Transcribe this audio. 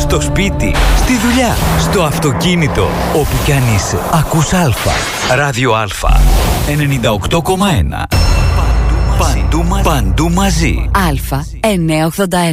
στο σπίτι, στη δουλειά, στο αυτοκίνητο, όπου κι αν είσαι. Ακούς Α. Ράδιο Α. 98,1. Παντού μαζί. Α 981.